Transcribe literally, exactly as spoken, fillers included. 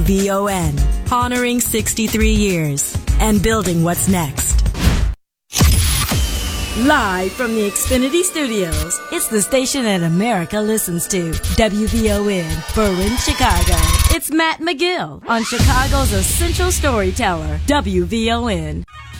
V O N, honoring sixty-three years and building what's next. Live from the Xfinity Studios, it's the station that America listens to, W V O N, Berlin, Chicago. It's Matt McGill on Chicago's essential storyteller, W V O N.